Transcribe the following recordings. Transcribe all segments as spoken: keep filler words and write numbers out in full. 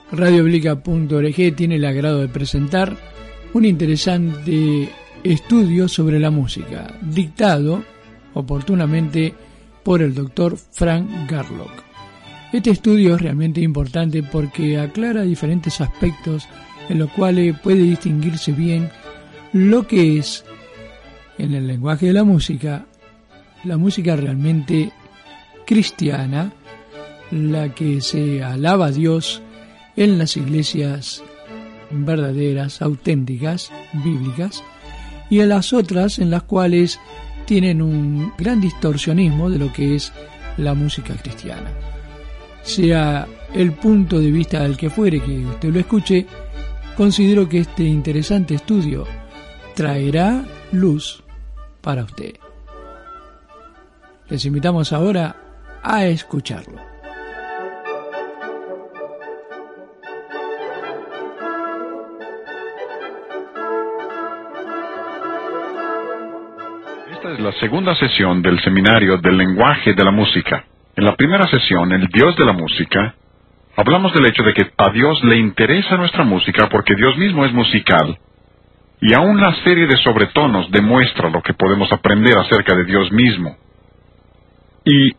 radio biblica punto org tiene el agrado de presentar un interesante estudio sobre la música, dictado oportunamente por el doctor Frank Garlock. Este estudio es realmente importante porque aclara diferentes aspectos en los cuales puede distinguirse bien lo que es, en el lenguaje de la música, la música realmente cristiana, la que se alaba a Dios en las iglesias verdaderas, auténticas, bíblicas, y en las otras en las cuales tienen un gran distorsionismo de lo que es la música cristiana. Sea el punto de vista del que fuere que usted lo escuche, considero que este interesante estudio traerá luz para usted. Les invitamos ahora a escucharlo. Esta es la segunda sesión del seminario del lenguaje de la música. En la primera sesión, el Dios de la música, hablamos del hecho de que a Dios le interesa nuestra música porque Dios mismo es musical, y aún la serie de sobretonos demuestra lo que podemos aprender acerca de Dios mismo. Y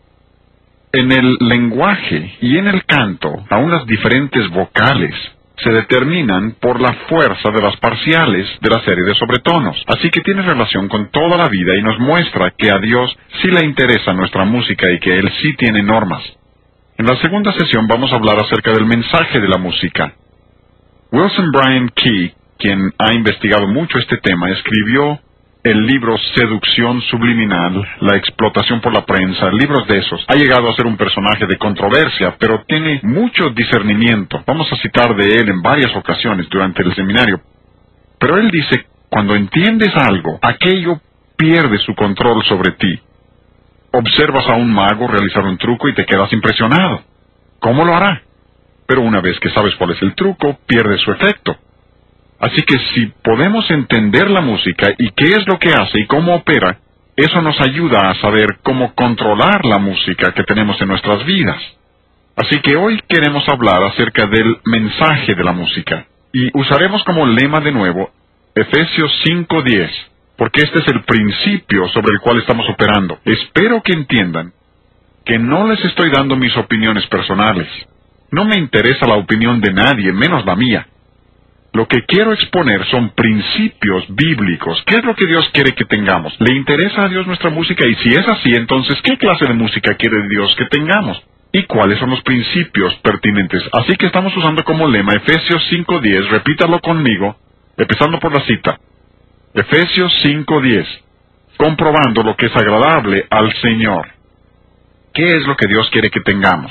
en el lenguaje y en el canto, aún las diferentes vocales se determinan por la fuerza de las parciales de la serie de sobretonos. Así que tiene relación con toda la vida y nos muestra que a Dios sí le interesa nuestra música y que Él sí tiene normas. En la segunda sesión vamos a hablar acerca del mensaje de la música. Wilson Bryan Key, quien ha investigado mucho este tema, escribió el libro Seducción Subliminal, la explotación por la prensa, libros de esos. Ha llegado a ser un personaje de controversia, pero tiene mucho discernimiento. Vamos a citar de él en varias ocasiones durante el seminario. Pero él dice, cuando entiendes algo, aquello pierde su control sobre ti. Observas a un mago realizar un truco y te quedas impresionado. ¿Cómo lo hará? Pero una vez que sabes cuál es el truco, pierde su efecto. Así que si podemos entender la música y qué es lo que hace y cómo opera, eso nos ayuda a saber cómo controlar la música que tenemos en nuestras vidas. Así que hoy queremos hablar acerca del mensaje de la música. Y usaremos como lema de nuevo Efesios cinco diez, porque este es el principio sobre el cual estamos operando. Espero que entiendan que no les estoy dando mis opiniones personales. No me interesa la opinión de nadie, menos la mía. Lo que quiero exponer son principios bíblicos. ¿Qué es lo que Dios quiere que tengamos? ¿Le interesa a Dios nuestra música? Y si es así, entonces, ¿qué clase de música quiere Dios que tengamos? ¿Y cuáles son los principios pertinentes? Así que estamos usando como lema Efesios cinco diez. Repítalo conmigo, empezando por la cita. Efesios cinco diez. Comprobando lo que es agradable al Señor. ¿Qué es lo que Dios quiere que tengamos?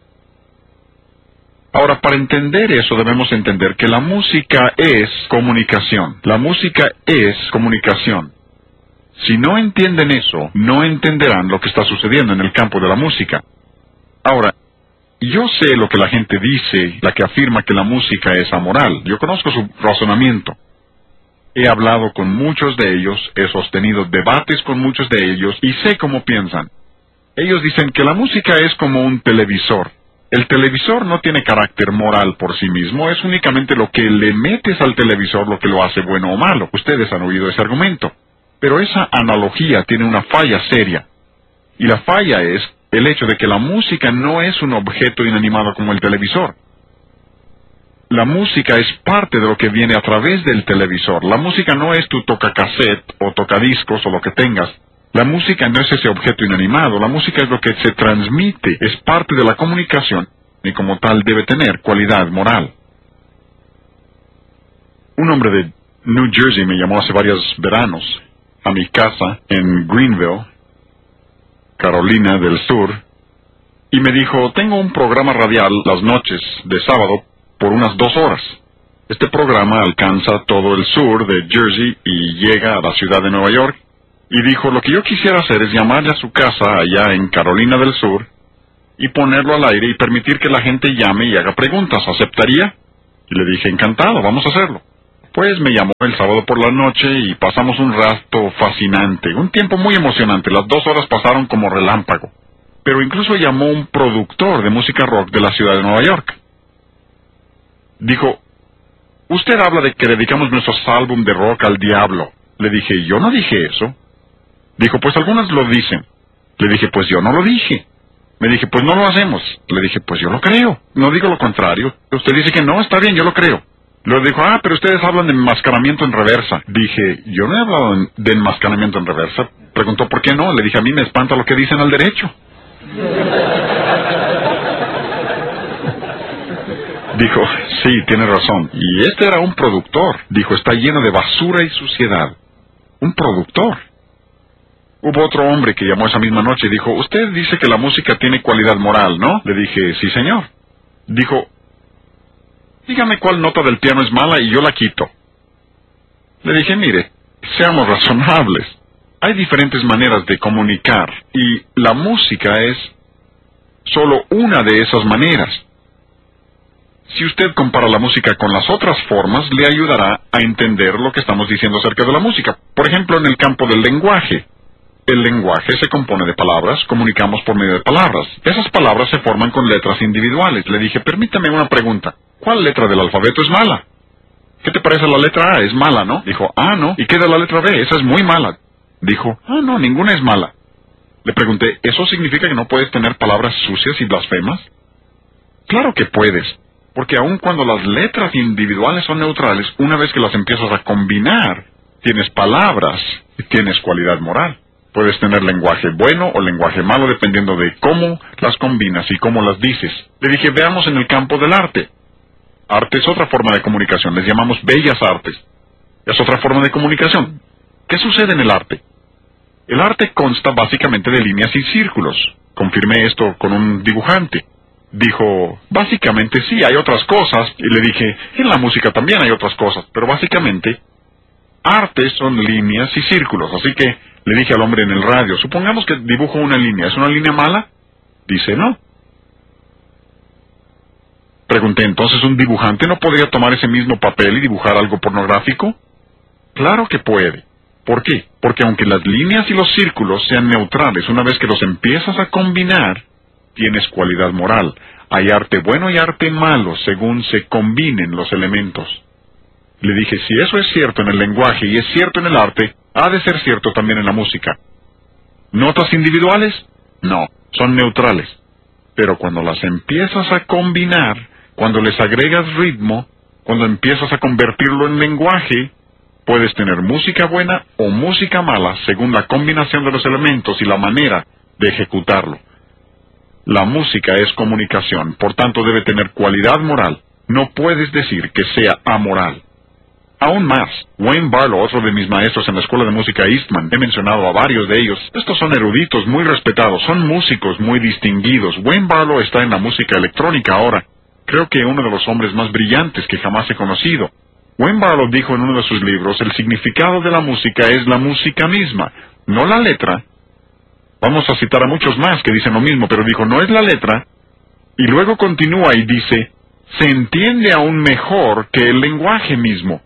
Ahora, para entender eso debemos entender que la música es comunicación. La música es comunicación. Si no entienden eso, no entenderán lo que está sucediendo en el campo de la música. Ahora, yo sé lo que la gente dice, la que afirma que la música es amoral. Yo conozco su razonamiento. He hablado con muchos de ellos, he sostenido debates con muchos de ellos y sé cómo piensan. Ellos dicen que la música es como un televisor. El televisor no tiene carácter moral por sí mismo, es únicamente lo que le metes al televisor lo que lo hace bueno o malo. Ustedes han oído ese argumento. Pero esa analogía tiene una falla seria. Y la falla es el hecho de que la música no es un objeto inanimado como el televisor. La música es parte de lo que viene a través del televisor. La música no es tu tocacassette o tocadiscos o lo que tengas. La música no es ese objeto inanimado, la música es lo que se transmite, es parte de la comunicación y como tal debe tener cualidad moral. Un hombre de New Jersey me llamó hace varios veranos a mi casa en Greenville, Carolina del Sur, y me dijo, tengo un programa radial las noches de sábado por unas dos horas. Este programa alcanza todo el sur de Jersey y llega a la ciudad de Nueva York. Y dijo, lo que yo quisiera hacer es llamarle a su casa allá en Carolina del Sur y ponerlo al aire y permitir que la gente llame y haga preguntas. ¿Aceptaría? Y le dije, encantado, vamos a hacerlo. Pues me llamó el sábado por la noche y pasamos un rato fascinante, un tiempo muy emocionante. Las dos horas pasaron como relámpago. Pero incluso llamó un productor de música rock de la ciudad de Nueva York. Dijo, usted habla de que dedicamos nuestros álbum de rock al diablo. Le dije, yo no dije eso. Dijo, pues algunas lo dicen. Le dije, pues yo no lo dije. Me dije, pues no lo hacemos. Le dije, pues yo lo creo. No digo lo contrario. Usted dice que no, está bien, yo lo creo. Luego dijo, ah, pero ustedes hablan de enmascaramiento en reversa. Dije, yo no he hablado de enmascaramiento en reversa. Preguntó, ¿por qué no? Le dije, a mí me espanta lo que dicen al derecho. Dijo, sí, tiene razón. Y este era un productor. Dijo, está lleno de basura y suciedad. Un productor. Hubo otro hombre que llamó esa misma noche y dijo, usted dice que la música tiene cualidad moral, ¿no? Le dije, sí, señor. Dijo, dígame cuál nota del piano es mala y yo la quito. Le dije, mire, seamos razonables. Hay diferentes maneras de comunicar y la música es solo una de esas maneras. Si usted compara la música con las otras formas, le ayudará a entender lo que estamos diciendo acerca de la música. Por ejemplo, en el campo del lenguaje. El lenguaje se compone de palabras, comunicamos por medio de palabras. Esas palabras se forman con letras individuales. Le dije, permítame una pregunta. ¿Cuál letra del alfabeto es mala? ¿Qué te parece la letra A? Es mala, ¿no? Dijo, ah, no. ¿Y qué de la letra B? Esa es muy mala. Dijo, ah, no, ninguna es mala. Le pregunté, ¿eso significa que no puedes tener palabras sucias y blasfemas? Claro que puedes, porque aun cuando las letras individuales son neutrales, una vez que las empiezas a combinar, tienes palabras y tienes cualidad moral. Puedes tener lenguaje bueno o lenguaje malo dependiendo de cómo las combinas y cómo las dices. Le dije, veamos en el campo del arte. Arte es otra forma de comunicación, les llamamos bellas artes. Es otra forma de comunicación. ¿Qué sucede en el arte? El arte consta básicamente de líneas y círculos. Confirmé esto con un dibujante. Dijo, básicamente sí, hay otras cosas. Y le dije, en la música también hay otras cosas, pero básicamente, arte son líneas y círculos. Así que le dije al hombre en el radio, supongamos que dibujo una línea, ¿es una línea mala? Dice, no. Pregunté, ¿entonces un dibujante no podría tomar ese mismo papel y dibujar algo pornográfico? Claro que puede. ¿Por qué? Porque aunque las líneas y los círculos sean neutrales, una vez que los empiezas a combinar, tienes cualidad moral. Hay arte bueno y arte malo según se combinen los elementos. Le dije, si eso es cierto en el lenguaje y es cierto en el arte, ha de ser cierto también en la música. ¿Notas individuales? No, son neutrales. Pero cuando las empiezas a combinar, cuando les agregas ritmo, cuando empiezas a convertirlo en lenguaje, puedes tener música buena o música mala según la combinación de los elementos y la manera de ejecutarlo. La música es comunicación, por tanto debe tener cualidad moral. No puedes decir que sea amoral. Aún más, Wayne Barlow, otro de mis maestros en la Escuela de Música Eastman, he mencionado a varios de ellos. Estos son eruditos muy respetados, son músicos muy distinguidos. Wayne Barlow está en la música electrónica ahora. Creo que uno de los hombres más brillantes que jamás he conocido. Wayne Barlow dijo en uno de sus libros, el significado de la música es la música misma, no la letra. Vamos a citar a muchos más que dicen lo mismo, pero dijo, no es la letra. Y luego continúa y dice, se entiende aún mejor que el lenguaje mismo.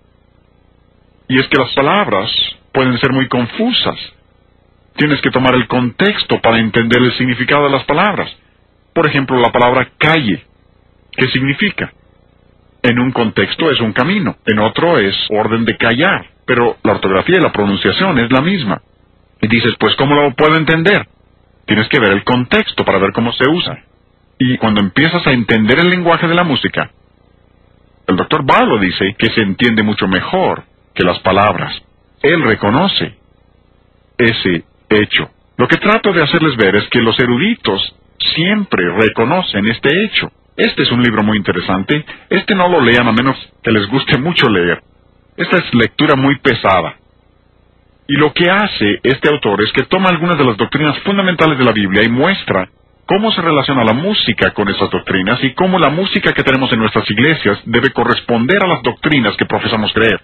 Y es que las palabras pueden ser muy confusas. Tienes que tomar el contexto para entender el significado de las palabras. Por ejemplo, la palabra calle. ¿Qué significa? En un contexto es un camino, en otro es orden de callar, pero la ortografía y la pronunciación es la misma. Y dices, pues, ¿cómo lo puedo entender? Tienes que ver el contexto para ver cómo se usa. Y cuando empiezas a entender el lenguaje de la música, el doctor Barlow dice que se entiende mucho mejor que las palabras. Él reconoce ese hecho. Lo que trato de hacerles ver es que los eruditos siempre reconocen este hecho. Este es un libro muy interesante. Este no lo lean a menos que les guste mucho leer. Esta es lectura muy pesada. Y lo que hace este autor es que toma algunas de las doctrinas fundamentales de la Biblia y muestra cómo se relaciona la música con esas doctrinas y cómo la música que tenemos en nuestras iglesias debe corresponder a las doctrinas que profesamos creer.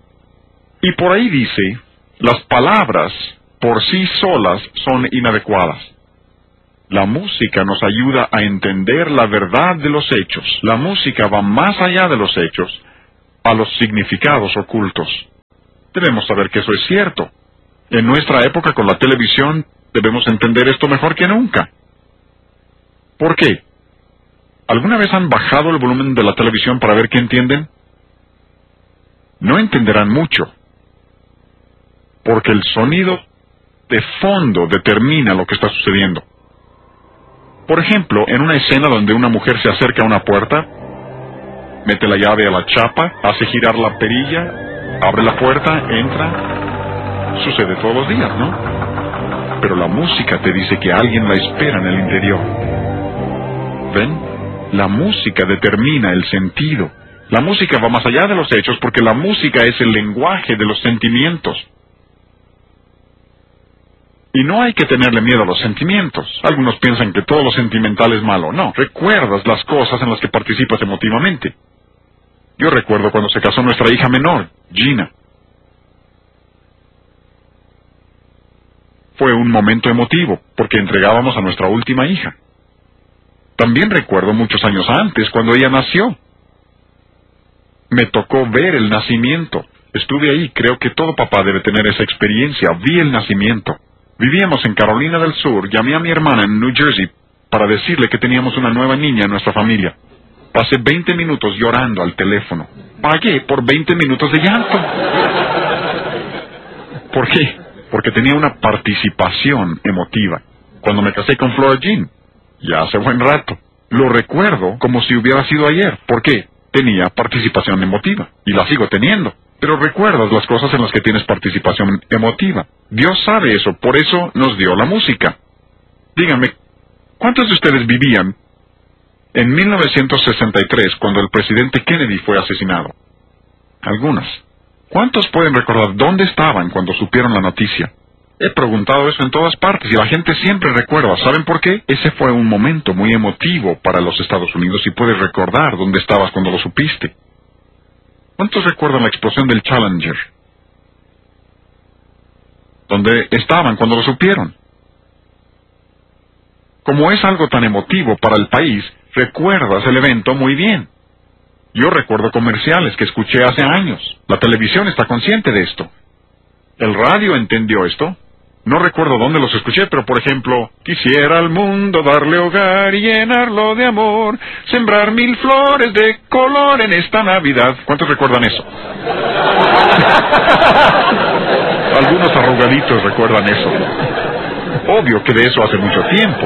Y por ahí dice, las palabras por sí solas son inadecuadas. La música nos ayuda a entender la verdad de los hechos. La música va más allá de los hechos, a los significados ocultos. Debemos saber que eso es cierto. En nuestra época con la televisión debemos entender esto mejor que nunca. ¿Por qué? ¿Alguna vez han bajado el volumen de la televisión para ver qué entienden? No entenderán mucho, porque el sonido de fondo determina lo que está sucediendo. Por ejemplo, en una escena donde una mujer se acerca a una puerta, mete la llave a la chapa, hace girar la perilla, abre la puerta, entra. Sucede todos los días, ¿no? Pero la música te dice que alguien la espera en el interior. ¿Ven? La música determina el sentido. La música va más allá de los hechos porque la música es el lenguaje de los sentimientos. Y no hay que tenerle miedo a los sentimientos. Algunos piensan que todo lo sentimental es malo. No, recuerdas las cosas en las que participas emotivamente. Yo recuerdo cuando se casó nuestra hija menor, Gina. Fue un momento emotivo, porque entregábamos a nuestra última hija. También recuerdo muchos años antes, cuando ella nació. Me tocó ver el nacimiento. Estuve ahí, creo que todo papá debe tener esa experiencia. Vi el nacimiento. Vivíamos en Carolina del Sur, llamé a mi hermana en New Jersey para decirle que teníamos una nueva niña en nuestra familia. Pasé veinte minutos llorando al teléfono. Pagué por veinte minutos de llanto. ¿Por qué? Porque tenía una participación emotiva. Cuando me casé con Flora Jean, ya hace buen rato, lo recuerdo como si hubiera sido ayer. ¿Por qué? Tenía participación emotiva, y la sigo teniendo. Pero recuerdas las cosas en las que tienes participación emotiva. Dios sabe eso, por eso nos dio la música. Díganme, ¿cuántos de ustedes vivían en mil novecientos sesenta y tres cuando el presidente Kennedy fue asesinado? Algunas. ¿Cuántos pueden recordar dónde estaban cuando supieron la noticia? He preguntado eso en todas partes y la gente siempre recuerda. ¿Saben por qué? Ese fue un momento muy emotivo para los Estados Unidos y puedes recordar dónde estabas cuando lo supiste. ¿Cuántos recuerdan la explosión del Challenger? ¿Dónde estaban cuando lo supieron? Como es algo tan emotivo para el país, recuerdas el evento muy bien. Yo recuerdo comerciales que escuché hace años. La televisión está consciente de esto. ¿El radio entendió esto? No recuerdo dónde los escuché, pero por ejemplo, quisiera al mundo darle hogar y llenarlo de amor, sembrar mil flores de color en esta Navidad. ¿Cuántos recuerdan eso? Algunos arrugaditos recuerdan eso. Obvio que de eso hace mucho tiempo.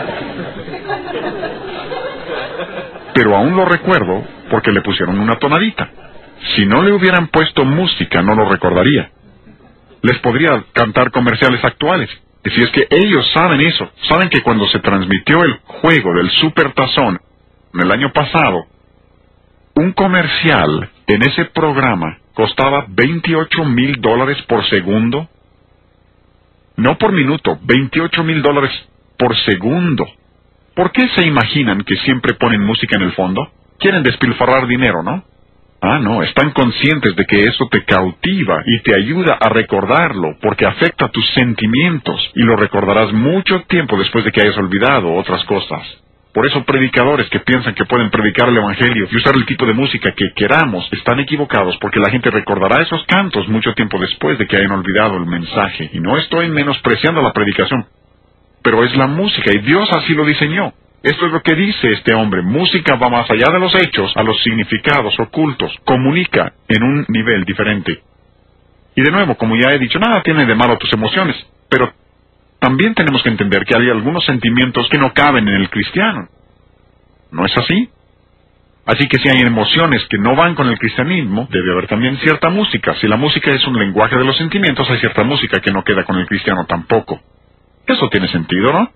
Pero aún lo recuerdo porque le pusieron una tonadita. Si no le hubieran puesto música, no lo recordaría. Les podría cantar comerciales actuales. Y si es que ellos saben eso, saben que cuando se transmitió el juego del Supertazón en el año pasado, un comercial en ese programa costaba veintiocho mil dólares por segundo. No por minuto, veintiocho mil dólares por segundo. ¿Por qué se imaginan que siempre ponen música en el fondo? Quieren despilfarrar dinero, ¿no? Ah, no, están conscientes de que eso te cautiva y te ayuda a recordarlo, porque afecta tus sentimientos, y lo recordarás mucho tiempo después de que hayas olvidado otras cosas. Por eso predicadores que piensan que pueden predicar el Evangelio y usar el tipo de música que queramos, están equivocados, porque la gente recordará esos cantos mucho tiempo después de que hayan olvidado el mensaje. Y no estoy menospreciando la predicación, pero es la música, y Dios así lo diseñó. Esto es lo que dice este hombre. Música va más allá de los hechos, a los significados ocultos. Comunica en un nivel diferente. Y de nuevo, como ya he dicho, nada tiene de malo tus emociones. Pero también tenemos que entender que hay algunos sentimientos que no caben en el cristiano. ¿No es así? Así que si hay emociones que no van con el cristianismo, debe haber también cierta música. Si la música es un lenguaje de los sentimientos, hay cierta música que no queda con el cristiano tampoco. Eso tiene sentido, ¿no?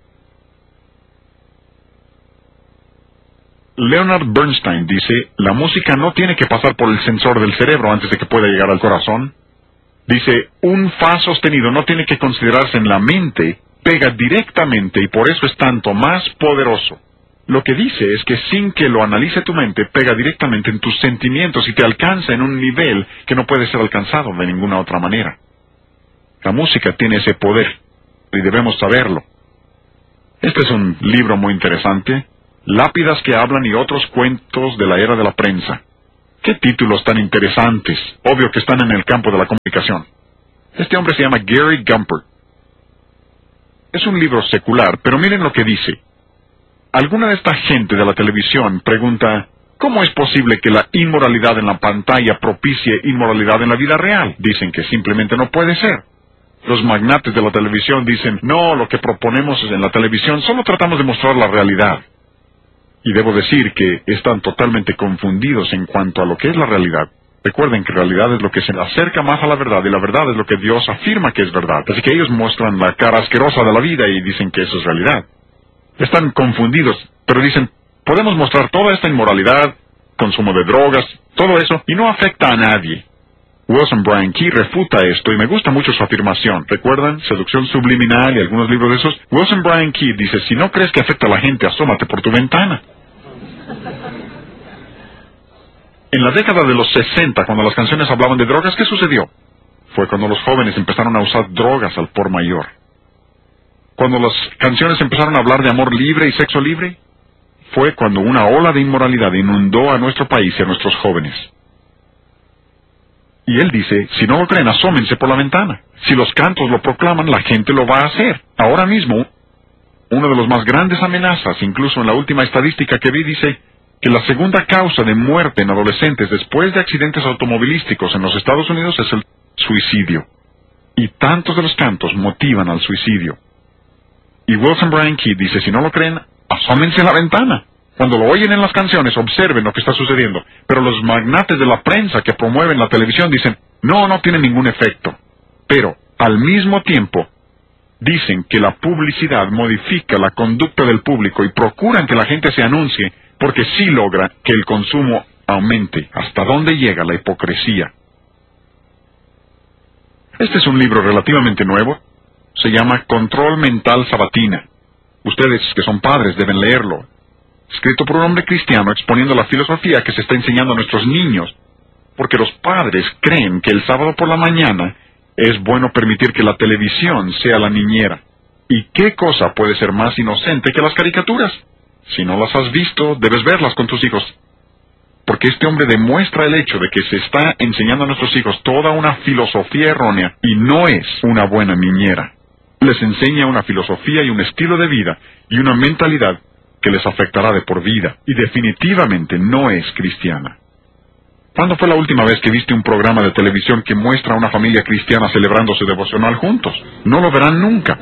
Leonard Bernstein dice, la música no tiene que pasar por el sensor del cerebro antes de que pueda llegar al corazón. Dice, un fa sostenido no tiene que considerarse en la mente, pega directamente y por eso es tanto más poderoso. Lo que dice es que sin que lo analice tu mente, pega directamente en tus sentimientos y te alcanza en un nivel que no puede ser alcanzado de ninguna otra manera. La música tiene ese poder y debemos saberlo. Este es un libro muy interesante. Lápidas que hablan y otros cuentos de la era de la prensa. ¡Qué títulos tan interesantes! Obvio que están en el campo de la comunicación. Este hombre se llama Gary Gumpert. Es un libro secular, pero miren lo que dice. alguna de esta gente de la televisión pregunta, ¿cómo es posible que la inmoralidad en la pantalla propicie inmoralidad en la vida real? Dicen que simplemente no puede ser. Los magnates de la televisión dicen, no, lo que proponemos en la televisión solo tratamos de mostrar la realidad. Y debo decir que están totalmente confundidos en cuanto a lo que es la realidad. Recuerden que realidad es lo que se acerca más a la verdad, y la verdad es lo que Dios afirma que es verdad. Así que ellos muestran la cara asquerosa de la vida y dicen que eso es realidad. Están confundidos, pero dicen, podemos mostrar toda esta inmoralidad, consumo de drogas, todo eso, y no afecta a nadie. Wilson Bryan Key refuta esto, y me gusta mucho su afirmación. ¿Recuerdan? Seducción subliminal y algunos libros de esos. Wilson Bryan Key dice, si no crees que afecta a la gente, asómate por tu ventana. En la década de los sesenta, cuando las canciones hablaban de drogas, ¿qué sucedió? Fue cuando los jóvenes empezaron a usar drogas al por mayor. Cuando las canciones empezaron a hablar de amor libre y sexo libre, fue cuando una ola de inmoralidad inundó a nuestro país y a nuestros jóvenes. Y él dice, si no lo creen, asómense por la ventana. Si los cantos lo proclaman, la gente lo va a hacer. Ahora mismo, una de las más grandes amenazas, incluso en la última estadística que vi, dice que la segunda causa de muerte en adolescentes después de accidentes automovilísticos en los Estados Unidos es el suicidio. Y tantos de los cantos motivan al suicidio. Y Wilson Bryan Key dice, si no lo creen, asómense a la ventana. Cuando lo oyen en las canciones, observen lo que está sucediendo. Pero los magnates de la prensa que promueven la televisión dicen, no, no tiene ningún efecto. Pero, al mismo tiempo, dicen que la publicidad modifica la conducta del público y procuran que la gente se anuncie porque sí logra que el consumo aumente. ¿Hasta dónde llega la hipocresía? Este es un libro relativamente nuevo. Se llama Control Mental Sabatina. Ustedes que son padres deben leerlo. Escrito por un hombre cristiano exponiendo la filosofía que se está enseñando a nuestros niños. Porque los padres creen que el sábado por la mañana es bueno permitir que la televisión sea la niñera. ¿Y qué cosa puede ser más inocente que las caricaturas? Si no las has visto, debes verlas con tus hijos. Porque este hombre demuestra el hecho de que se está enseñando a nuestros hijos toda una filosofía errónea y no es una buena niñera. Les enseña una filosofía y un estilo de vida y una mentalidad que les afectará de por vida y definitivamente no es cristiana. ¿Cuándo fue la última vez que viste un programa de televisión que muestra a una familia cristiana celebrando su devocional juntos? No lo verán nunca.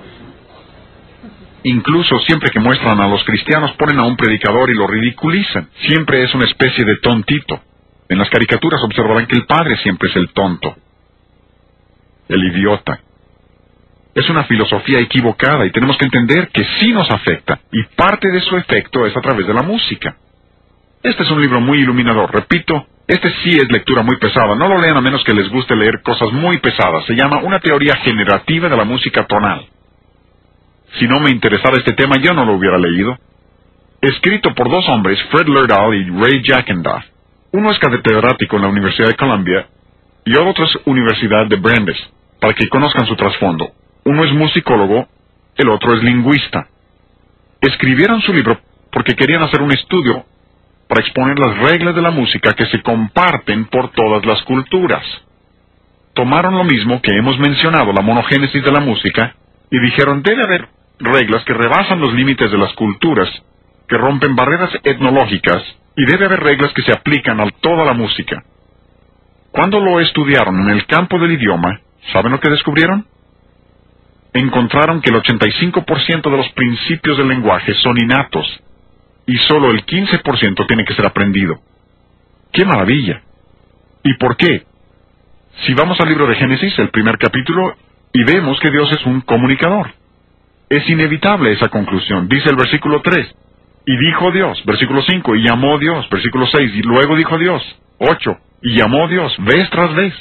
Incluso siempre que muestran a los cristianos ponen a un predicador y lo ridiculizan. Siempre es una especie de tontito. En las caricaturas observarán que el padre siempre es el tonto, el idiota. Es una filosofía equivocada y tenemos que entender que sí nos afecta, y parte de su efecto es a través de la música. Este es un libro muy iluminador, repito, este sí es lectura muy pesada, no lo lean a menos que les guste leer cosas muy pesadas. Se llama Una teoría generativa de la música tonal. Si no me interesara este tema, yo no lo hubiera leído. Escrito por dos hombres, Fred Lerdahl y Ray Jackendoff. Uno es catedrático en la Universidad de Columbia y otro es Universidad de Brandeis, para que conozcan su trasfondo. Uno es musicólogo, el otro es lingüista. Escribieron su libro porque querían hacer un estudio para exponer las reglas de la música que se comparten por todas las culturas. Tomaron lo mismo que hemos mencionado, la monogénesis de la música, y dijeron, debe haber reglas que rebasan los límites de las culturas, que rompen barreras etnológicas, y debe haber reglas que se aplican a toda la música. Cuando lo estudiaron en el campo del idioma, ¿saben lo que descubrieron? Encontraron que el ochenta y cinco por ciento de los principios del lenguaje son innatos, y solo el quince por ciento tiene que ser aprendido. ¡Qué maravilla! ¿Y por qué? Si vamos al libro de Génesis, el primer capítulo, y vemos que Dios es un comunicador. Es inevitable esa conclusión. Dice el versículo tres, y dijo Dios, versículo cinco, y llamó Dios, versículo seis, y luego dijo Dios, ocho, y llamó Dios, vez tras vez.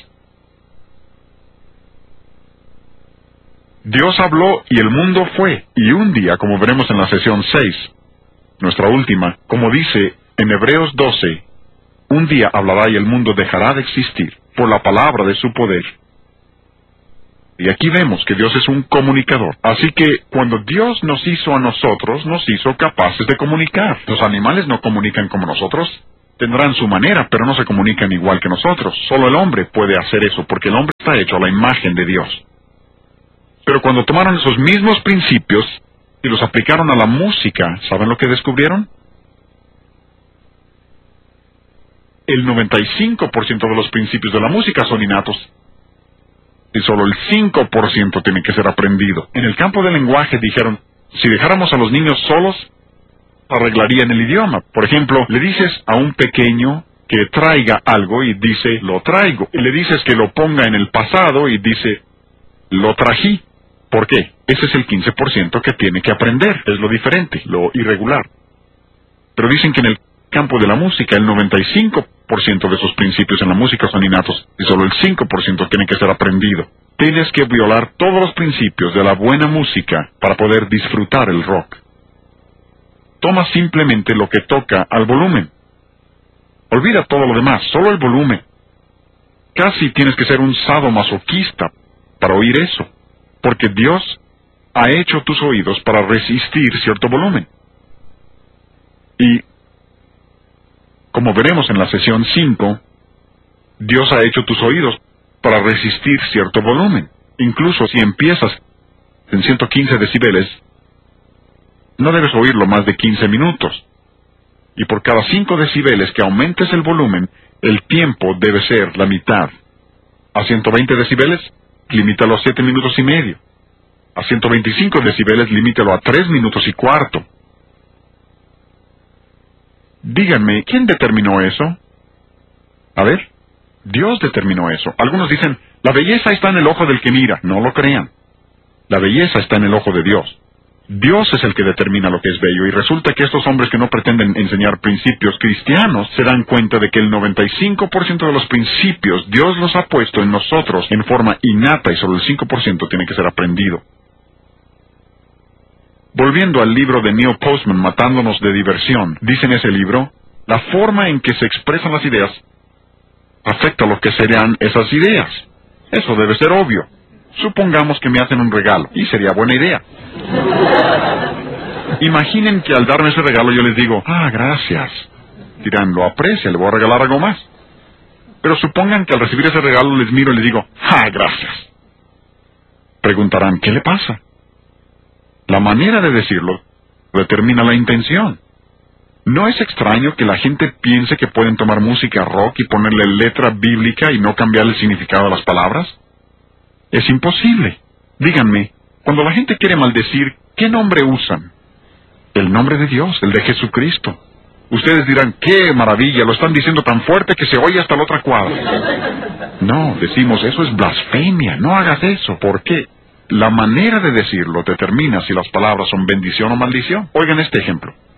Dios habló y el mundo fue, y un día, como veremos en la sesión seis, nuestra última, como dice en Hebreos doce, un día hablará y el mundo dejará de existir por la palabra de su poder. Y aquí vemos que Dios es un comunicador. Así que cuando Dios nos hizo a nosotros, nos hizo capaces de comunicar. Los animales no comunican como nosotros. Tendrán su manera, pero no se comunican igual que nosotros. Solo el hombre puede hacer eso, porque el hombre está hecho a la imagen de Dios. Pero cuando tomaron esos mismos principios y los aplicaron a la música, ¿saben lo que descubrieron? El noventa y cinco por ciento de los principios de la música son innatos, y solo el cinco por ciento tiene que ser aprendido. En el campo del lenguaje dijeron, si dejáramos a los niños solos, arreglarían el idioma. Por ejemplo, le dices a un pequeño que traiga algo y dice, lo traigo. Y le dices que lo ponga en el pasado y dice, lo trají. ¿Por qué? Ese es el quince por ciento que tiene que aprender. Es lo diferente, lo irregular. Pero dicen que en el campo de la música, el noventa y cinco por ciento de esos principios en la música son innatos y solo el cinco por ciento tiene que ser aprendido. Tienes que violar todos los principios de la buena música para poder disfrutar el rock. Toma simplemente lo que toca al volumen. Olvida todo lo demás, solo el volumen. Casi tienes que ser un sadomasoquista para oír eso, porque Dios ha hecho tus oídos para resistir cierto volumen. Y, como veremos en la sesión cinco, Dios ha hecho tus oídos para resistir cierto volumen. Incluso si empiezas en ciento quince decibeles, no debes oírlo más de quince minutos. Y por cada cinco decibeles que aumentes el volumen, el tiempo debe ser la mitad. A ciento veinte decibeles, limítalo a siete minutos y medio. A ciento veinticinco decibeles, limítalo a tres minutos y cuarto. Díganme, ¿quién determinó eso? A ver, Dios determinó eso. Algunos dicen, la belleza está en el ojo del que mira. No lo crean. La belleza está en el ojo de Dios. Dios es el que determina lo que es bello, y resulta que estos hombres que no pretenden enseñar principios cristianos se dan cuenta de que el noventa y cinco por ciento de los principios Dios los ha puesto en nosotros en forma innata y solo el cinco por ciento tiene que ser aprendido. Volviendo al libro de Neil Postman, Matándonos de diversión, dice en ese libro, la forma en que se expresan las ideas afecta lo que serán esas ideas. Eso debe ser obvio. Supongamos que me hacen un regalo, y sería buena idea. Imaginen que al darme ese regalo yo les digo, ah, gracias. Dirán, lo aprecia, le voy a regalar algo más. Pero supongan que al recibir ese regalo les miro y les digo, ah, gracias. Preguntarán, ¿qué le pasa? La manera de decirlo determina la intención. ¿No es extraño que la gente piense que pueden tomar música rock y ponerle letra bíblica y no cambiar el significado de las palabras? Es imposible. Díganme, cuando la gente quiere maldecir, ¿qué nombre usan? El nombre de Dios, el de Jesucristo. Ustedes dirán, ¡qué maravilla! Lo están diciendo tan fuerte que se oye hasta la otra cuadra. No, decimos, eso es blasfemia. No hagas eso. ¿Por qué? La manera de decirlo determina si las palabras son bendición o maldición. Oigan este ejemplo.